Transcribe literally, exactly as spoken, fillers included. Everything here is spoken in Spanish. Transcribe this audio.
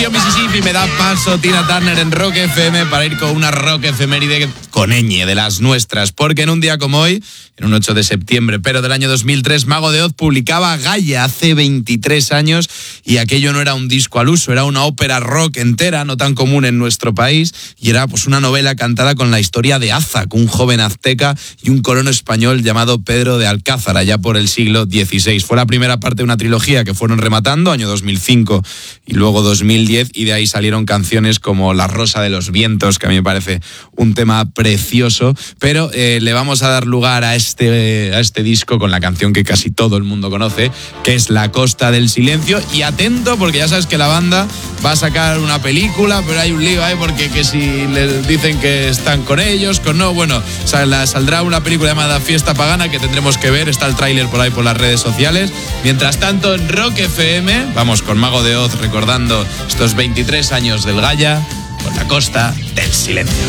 Mississippi, me da paso Tina Turner en Rock F M para ir con una rock efeméride con ñ de las nuestras, porque en un día como hoy, en un ocho de septiembre, pero del año dos mil tres, Mago de Oz publicaba Gaia hace veintitrés años, y aquello no era un disco al uso, era una ópera rock entera, no tan común en nuestro país, y era pues una novela cantada con la historia de Ázac, un joven azteca y un colono español llamado Pedro de Alcázar, allá por el siglo dieciséis. Fue la primera parte de una trilogía que fueron rematando, año dos mil cinco y luego dos mil diez, y de ahí salieron canciones como La Rosa de los Vientos, que a mí me parece un tema precioso, pero eh, le vamos a dar lugar a este, a este disco con la canción que casi todo el mundo conoce, que es La Costa del Silencio. Y atento, porque ya sabes que la banda va a sacar una película, pero hay un lío ahí, porque que si les dicen que están con ellos, con no, bueno, saldrá una película llamada Fiesta Pagana que tendremos que ver, está el tráiler por ahí por las redes sociales. Mientras tanto, en Rock F M, vamos con Mago de Oz recordando estos veintitrés años del Gaia con La Costa del Silencio.